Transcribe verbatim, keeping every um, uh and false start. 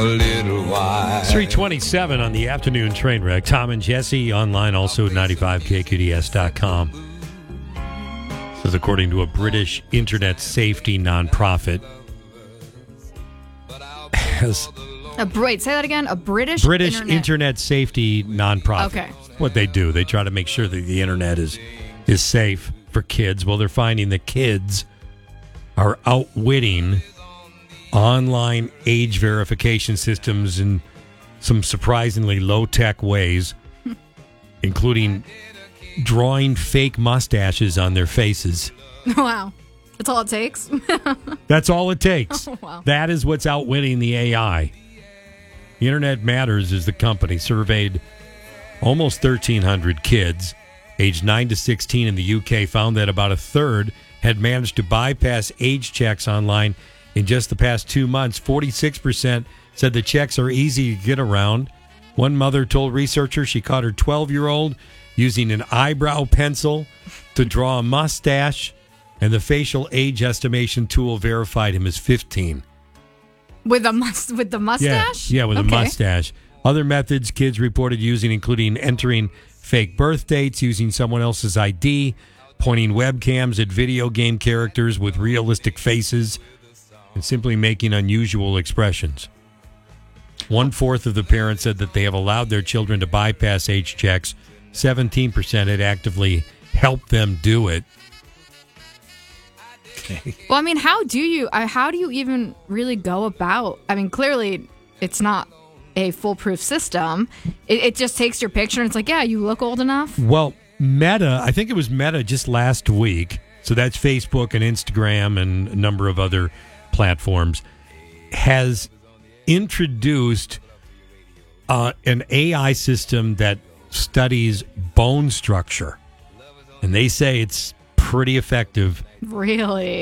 A little while. three twenty-seven on the afternoon train wreck. Tom and Jesse online also at ninety-five K Q D S dot com. This is according to a British internet safety nonprofit. Has A, wait, say that again. A British British internet. internet safety nonprofit. Okay. What they do, they try to make sure that the internet is is safe for kids. Well, they're finding that kids are outwitting online age verification systems in some surprisingly low-tech ways, including drawing fake mustaches on their faces. Wow. That's all it takes? That's all it takes. Oh, wow. That is what's outwitting the A I. The Internet Matters is the company, surveyed almost thirteen hundred kids aged nine to sixteen in the U K, found that about a third had managed to bypass age checks online in just the past two months. forty-six percent said the checks are easy to get around. One mother told researchers she caught her twelve-year-old using an eyebrow pencil to draw a mustache, and the facial age estimation tool verified him as fifteen. With a must with the mustache? Yeah, yeah with okay. a mustache. Other methods kids reported using including entering fake birth dates, using someone else's I D, pointing webcams at video game characters with realistic faces, and simply making unusual expressions. One-fourth of the parents said that they have allowed their children to bypass age checks. seventeen percent had actively helped them do it. Okay. Well, I mean, how do you uh, how do you even really go about? I mean, clearly it's not a foolproof system. It, it just takes your picture and it's like, yeah, you look old enough. Well, Meta, I think it was Meta just last week. So that's Facebook and Instagram and a number of other platforms, has introduced uh, an A I system that studies bone structure. And they say it's pretty effective. Really?